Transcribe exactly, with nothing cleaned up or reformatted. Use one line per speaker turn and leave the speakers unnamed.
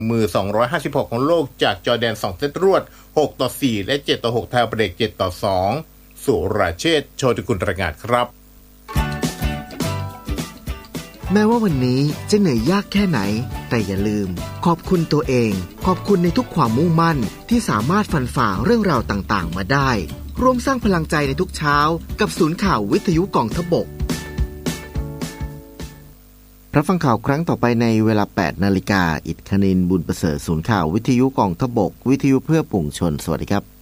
มือสองร้อยห้าสิบหกของโลกจากจอร์แดนสองเซตรวดหกต่อสี่และเจ็ดต่อหกไทยเบรกเจ็ดต่อสองสุรเชษฐ์โชติกุลรายงานครับ
แม้ว่าวันนี้จะเหนื่อยยากแค่ไหนแต่อย่าลืมขอบคุณตัวเองขอบคุณในทุกความมุ่งมั่นที่สามารถฟันฝ่าเรื่องราวต่างๆมาได้ร่วมสร้างพลังใจในทุกเช้ากับศูนย์ข่าววิทยุกองทพบกรับฟังข่าวครั้งต่อไปในเวลา แปดนาฬิกา อิฐคณินทร์บุญประเสริฐศูนย์ข่าววิทยุกองทพบกวิทยุเพื่อปวงชนสวัสดีครับ